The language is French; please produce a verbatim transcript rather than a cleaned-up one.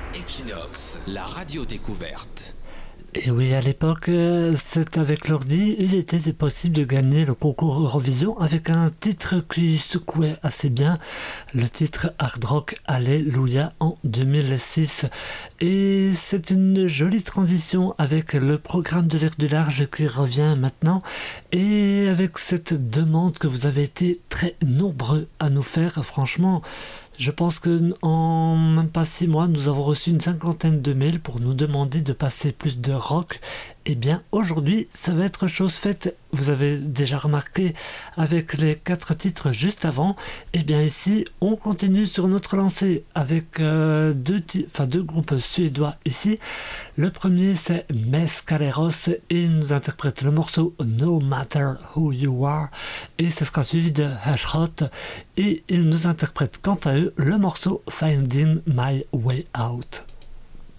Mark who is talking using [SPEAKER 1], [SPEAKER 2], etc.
[SPEAKER 1] Equinox, la radio découverte.
[SPEAKER 2] Et oui, à l'époque, euh, c'est avec l'ordi, il était possible de gagner le concours Eurovision avec un titre qui secouait assez bien, le titre Hard Rock Alléluia en deux mille six. Et c'est une jolie transition avec le programme de l'air du large qui revient maintenant et avec cette demande que vous avez été très nombreux à nous faire, franchement. Je pense qu'en même pas six mois, nous avons reçu une cinquantaine de mails pour nous demander de passer plus de rock. Eh bien, aujourd'hui, ça va être chose faite. Vous avez déjà remarqué avec les quatre titres juste avant. Eh bien, ici, on continue sur notre lancée avec euh, deux, ti- enfin, deux groupes suédois ici. Le premier, c'est Mescaleros et il nous interprète le morceau No Matter Who You Are. Et ce sera suivi de Hashhot. Et ils nous interprètent quant à eux le morceau Finding My Way Out.